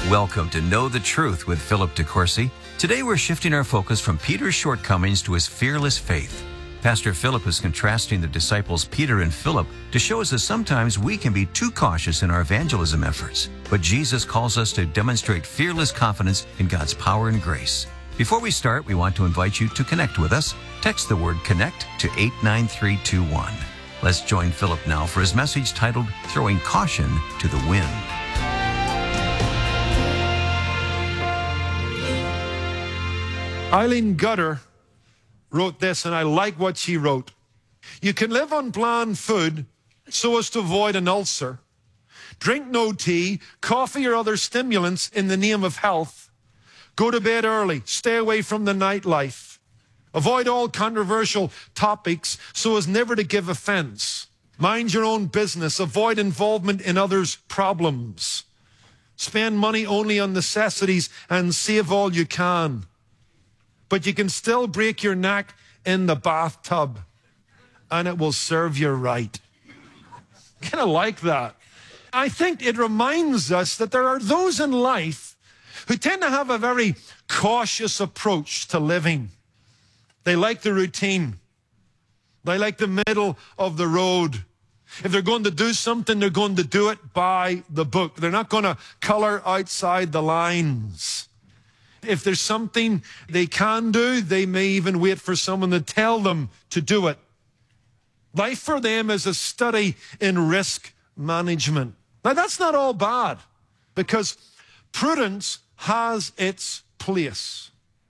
Welcome to Know the Truth with Philip DeCourcy. Today we're shifting our focus from Peter's shortcomings to his fearless faith. Pastor Philip is contrasting the disciples Peter and Philip to show us that sometimes we can be too cautious in our evangelism efforts. But Jesus calls us to demonstrate fearless confidence in God's power and grace. Before we start, we want to invite you to connect with us. Text the word CONNECT to 89321. Let's join Philip now for his message titled, Throwing Caution to the Wind. Eileen Gutter wrote this, and I like what she wrote. You can live on bland food so as to avoid an ulcer. Drink no tea, coffee, or other stimulants in the name of health. Go to bed early. Stay away from the nightlife. Avoid all controversial topics so as never to give offense. Mind your own business. Avoid involvement in others' problems. Spend money only on necessities and save all you can. But you can still break your neck in the bathtub and it will serve you right. Kind of like that. I think it reminds us that there are those in life who tend to have a very cautious approach to living. They like the routine. They like the middle of the road. If they're going to do something, they're going to do it by the book. They're not going to color outside the lines. If there's something they can do, they may even wait for someone to tell them to do it. Life for them is a study in risk management. Now, that's not all bad, because prudence has its place.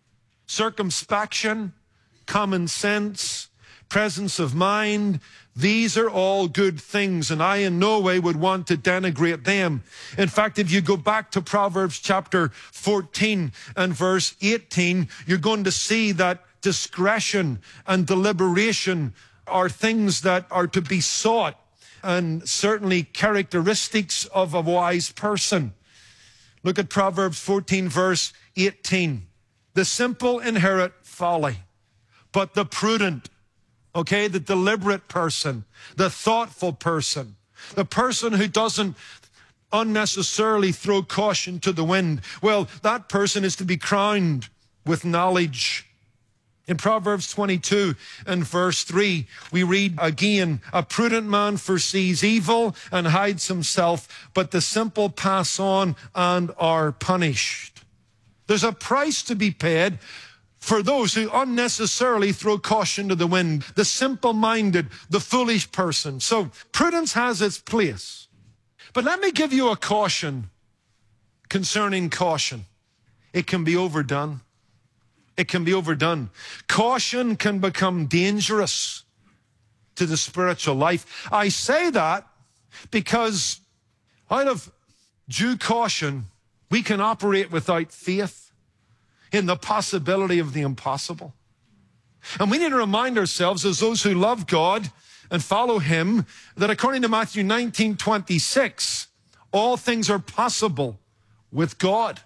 Circumspection, common sense, presence of mind, these are all good things, and I in no way would want to denigrate them. In fact, if you go back to Proverbs chapter 14 and verse 18, you're going to see that discretion and deliberation are things that are to be sought, and certainly characteristics of a wise person. Look at Proverbs 14 verse 18. The simple inherit folly, but the prudent, the deliberate person, the thoughtful person, the person who doesn't unnecessarily throw caution to the wind, well, that person is to be crowned with knowledge. In Proverbs 22 and verse 3, we read again, a prudent man foresees evil and hides himself, but the simple pass on and are punished. There's a price to be paid for those who unnecessarily throw caution to the wind, the simple-minded, the foolish person. So prudence has its place. But let me give you a caution concerning caution. It can be overdone. It can be overdone. Caution can become dangerous to the spiritual life. I say that because out of due caution, we can operate without faith in the possibility of the impossible. And we need to remind ourselves, as those who love God and follow Him, that according to Matthew 19:26, all things are possible with God.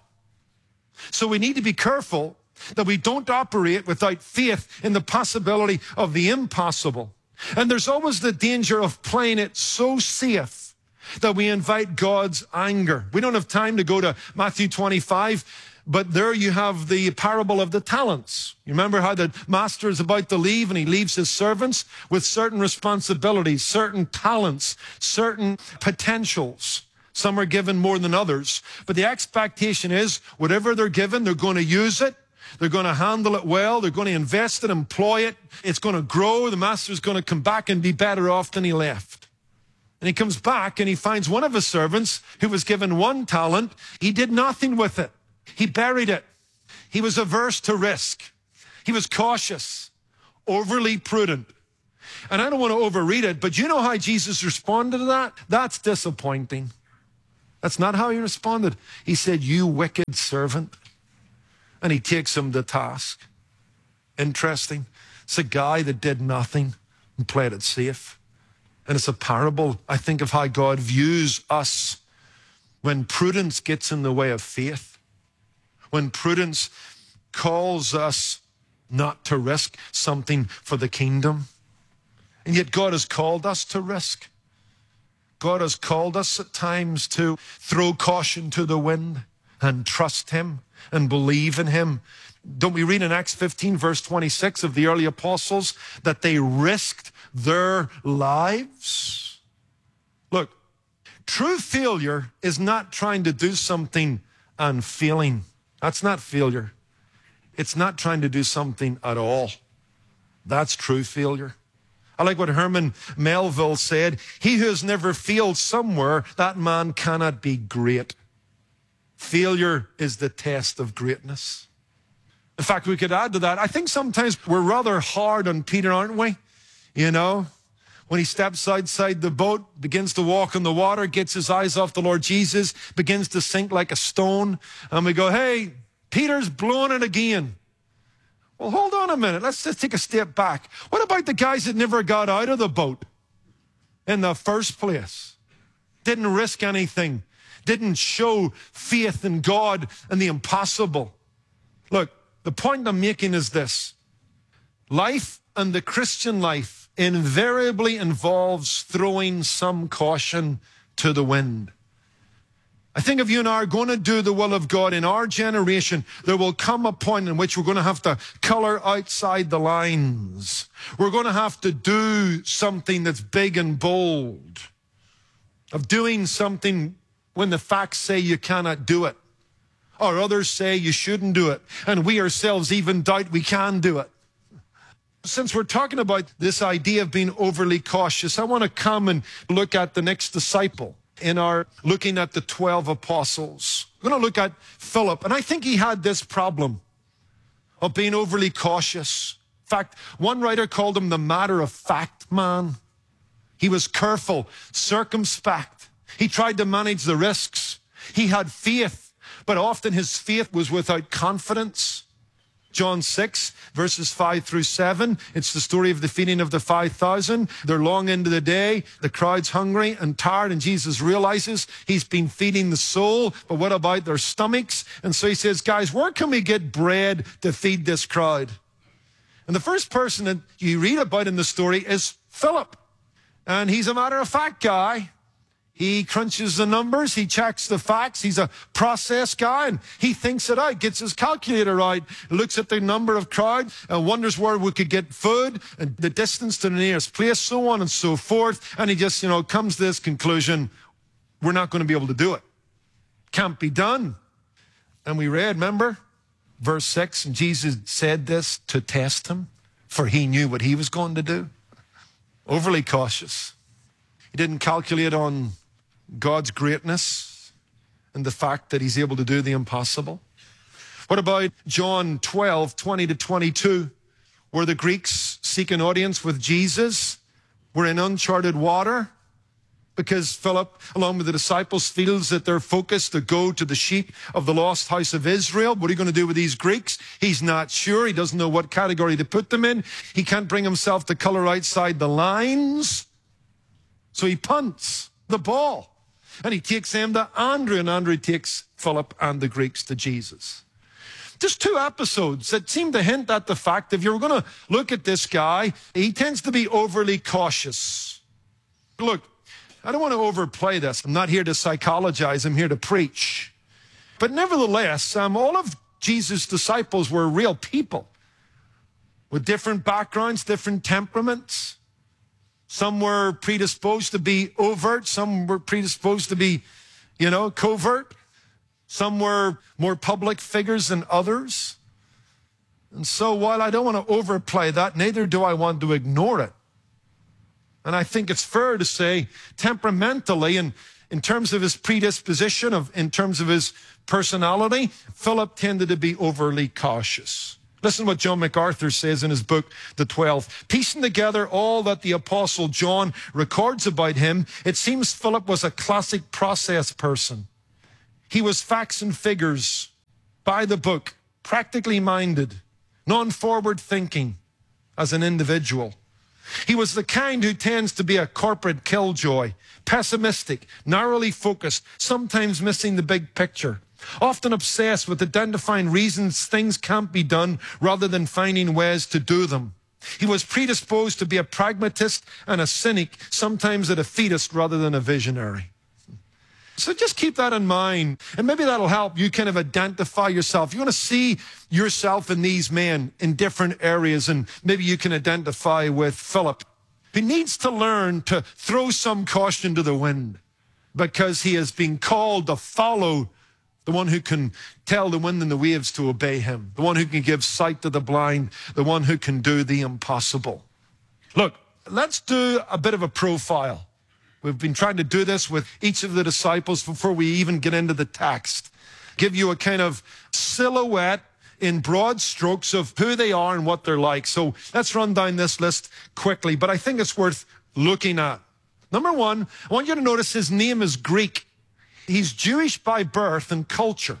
So we need to be careful that we don't operate without faith in the possibility of the impossible. And there's always the danger of playing it so safe that we invite God's anger. We don't have time to go to Matthew 25, but there you have the parable of the talents. You remember how the master is about to leave and he leaves his servants with certain responsibilities, certain talents, certain potentials. Some are given more than others, but the expectation is whatever they're given, they're going to use it. They're going to handle it well. They're going to invest it, employ it. It's going to grow. The master's going to come back and be better off than he left. And he comes back and he finds one of his servants who was given one talent. He did nothing with it. He buried it. He was averse to risk. He was cautious, overly prudent. And I don't want to overread it, but you know how Jesus responded to that? That's disappointing. That's not how he responded. He said, "You wicked servant." And he takes him to task. Interesting. It's a guy that did nothing and played it safe. And it's a parable, I think, of how God views us when prudence gets in the way of faith. When prudence calls us not to risk something for the kingdom. And yet God has called us to risk. God has called us at times to throw caution to the wind and trust him and believe in him. Don't we read in Acts 15, verse 26 of the early apostles that they risked their lives? Look, true failure is not trying to do something and failing. That's not failure. It's not trying to do something at all. That's true failure. I like what Herman Melville said. He who has never failed somewhere, that man cannot be great. Failure is the test of greatness. In fact, we could add to that. I think sometimes we're rather hard on Peter, aren't we? You know, when he steps outside the boat, begins to walk on the water, gets his eyes off the Lord Jesus, begins to sink like a stone. And we go, hey, Peter's blowing it again. Well, hold on a minute. Let's just take a step back. What about the guys that never got out of the boat in the first place? Didn't risk anything. Didn't show faith in God and the impossible. Look, the point I'm making is this. Life and the Christian life invariably involves throwing some caution to the wind. I think if you and I are going to do the will of God in our generation, there will come a point in which we're going to have to color outside the lines. We're going to have to do something that's big and bold, of doing something when the facts say you cannot do it, or others say you shouldn't do it, and we ourselves even doubt we can do it. Since we're talking about this idea of being overly cautious, I want to come and look at the next disciple in our looking at the 12 apostles. We're going to look at Philip, and I think he had this problem of being overly cautious. In fact, one writer called him the matter-of-fact man. He was careful, circumspect. He tried to manage the risks. He had faith, but often his faith was without confidence. John 6, verses 5 through 7. It's the story of the feeding of the 5,000. They're long into the day. The crowd's hungry and tired, and Jesus realizes he's been feeding the soul, but what about their stomachs? And so he says, guys, where can we get bread to feed this crowd? And the first person that you read about in the story is Philip. And he's a matter-of-fact guy. He crunches the numbers, he checks the facts, he's a process guy, and he thinks it out, gets his calculator out, looks at the number of crowd, and wonders where we could get food, and the distance to the nearest place, so on and so forth, and he just, comes to this conclusion, we're not going to be able to do it. Can't be done. And we read, remember, verse 6, and Jesus said this to test him, for he knew what he was going to do. Overly cautious. He didn't calculate on God's greatness and the fact that he's able to do the impossible. What about John 12, 20 to 22, where the Greeks seek an audience with Jesus? We're in uncharted water because Philip, along with the disciples, feels that they're focused to go to the sheep of the lost house of Israel. What are you going to do with these Greeks? He's not sure. He doesn't know what category to put them in. He can't bring himself to color outside the lines. So he punts the ball, and he takes them to Andrew, and Andrew takes Philip and the Greeks to Jesus. Just two episodes that seem to hint at the fact that if you're going to look at this guy, he tends to be overly cautious. Look, I don't want to overplay this. I'm not here to psychologize. I'm here to preach. But nevertheless, all of Jesus' disciples were real people with different backgrounds, different temperaments. Some were predisposed to be overt. Some were predisposed to be, covert. Some were more public figures than others. And so while I don't want to overplay that, neither do I want to ignore it. And I think it's fair to say temperamentally and in terms of his predisposition, in terms of his personality, Philip tended to be overly cautious. Listen to what John MacArthur says in his book, The 12. Piecing together all that the Apostle John records about him, it seems Philip was a classic process person. He was facts and figures, by the book, practically minded, non-forward thinking as an individual. He was the kind who tends to be a corporate killjoy, pessimistic, narrowly focused, sometimes missing the big picture. Often obsessed with identifying reasons things can't be done rather than finding ways to do them. He was predisposed to be a pragmatist and a cynic, sometimes a defeatist rather than a visionary. So just keep that in mind, and maybe that'll help you kind of identify yourself. You want to see yourself in these men in different areas, and maybe you can identify with Philip. He needs to learn to throw some caution to the wind because he has been called to follow the one who can tell the wind and the waves to obey him, the one who can give sight to the blind, the one who can do the impossible. Look, let's do a bit of a profile. We've been trying to do this with each of the disciples before we even get into the text. Give you a kind of silhouette in broad strokes of who they are and what they're like. So let's run down this list quickly, but I think it's worth looking at. Number one, I want you to notice his name is Greek. He's Jewish by birth and culture,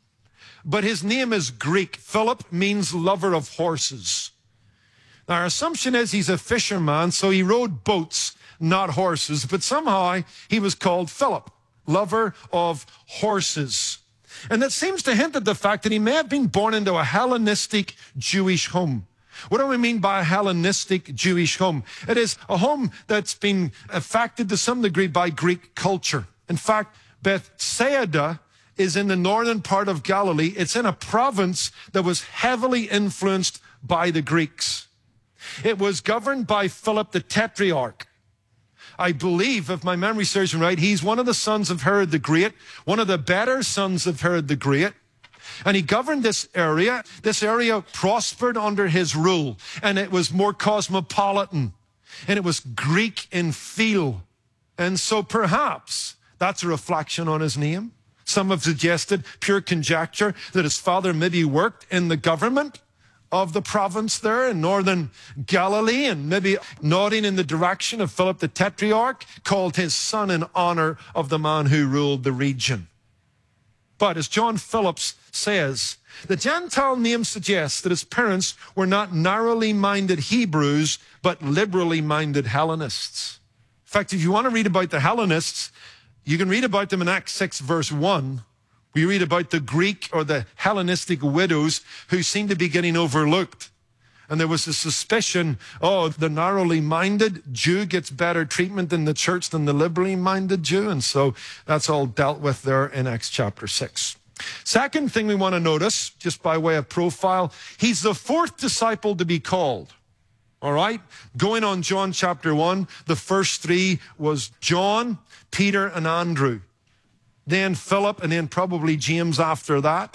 but his name is Greek. Philip means lover of horses. Now, our assumption is he's a fisherman, so he rode boats, not horses, but somehow he was called Philip, lover of horses. And that seems to hint at the fact that he may have been born into a Hellenistic Jewish home. What do we mean by a Hellenistic Jewish home? It is a home that's been affected to some degree by Greek culture. In fact, Bethsaida is in the northern part of Galilee. It's in a province that was heavily influenced by the Greeks. It was governed by Philip the Tetrarch. I believe, if my memory serves me right, he's one of the sons of Herod the Great, one of the better sons of Herod the Great. And he governed this area. This area prospered under his rule, and it was more cosmopolitan, and it was Greek in feel. And so perhaps that's a reflection on his name. Some have suggested, pure conjecture, that his father maybe worked in the government of the province there in northern Galilee, and maybe nodding in the direction of Philip the Tetrarch, called his son in honor of the man who ruled the region. But as John Phillips says, the Gentile name suggests that his parents were not narrowly minded Hebrews, but liberally minded Hellenists. In fact, if you want to read about the Hellenists, you can read about them in Acts 6 verse 1. We read about the Greek or the Hellenistic widows who seem to be getting overlooked. And there was a suspicion, the narrowly minded Jew gets better treatment in the church than the liberally minded Jew. And so that's all dealt with there in Acts chapter 6. Second thing we want to notice, just by way of profile, he's the fourth disciple to be called. All right? Going on John chapter 1, the first three was John, Peter, and Andrew. Then Philip, and then probably James after that,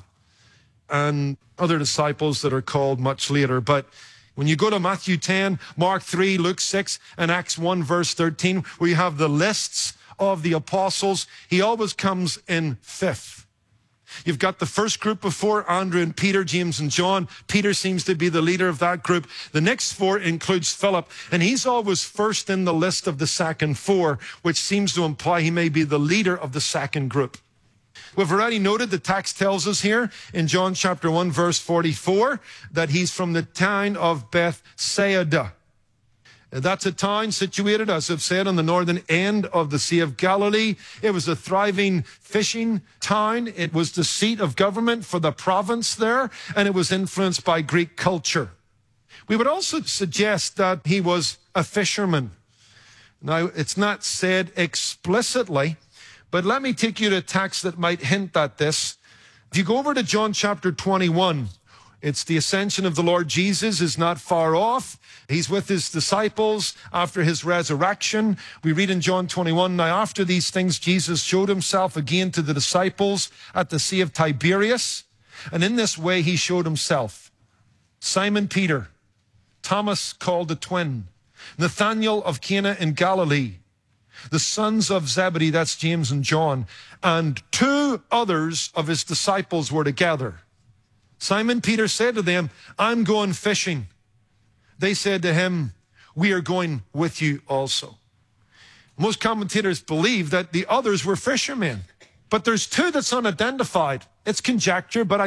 and other disciples that are called much later. But when you go to Matthew 10, Mark 3, Luke 6, and Acts 1 verse 13, where you have the lists of the apostles, he always comes in fifth. You've got the first group before, Andrew and Peter, James and John. Peter seems to be the leader of that group. The next four includes Philip, and he's always first in the list of the second four, which seems to imply he may be the leader of the second group. We've already noted, the text tells us here in John chapter 1, verse 44, that he's from the town of Bethsaida. That's a town situated, as I've said, on the northern end of the Sea of Galilee. It was a thriving fishing town. It was the seat of government for the province there, and it was influenced by Greek culture. We would also suggest that he was a fisherman. Now, it's not said explicitly, but let me take you to a text that might hint at this. If you go over to John chapter 21, it's the ascension of the Lord Jesus is not far off. He's with his disciples after his resurrection. We read in John 21, now after these things, Jesus showed himself again to the disciples at the Sea of Tiberias. And in this way, he showed himself. Simon Peter, Thomas called the twin, Nathanael of Cana in Galilee, the sons of Zebedee, that's James and John, and two others of his disciples were together. Simon Peter said to them, I'm going fishing. They said to him, we are going with you also. Most commentators believe that the others were fishermen, but there's two that's unidentified. It's conjecture, but I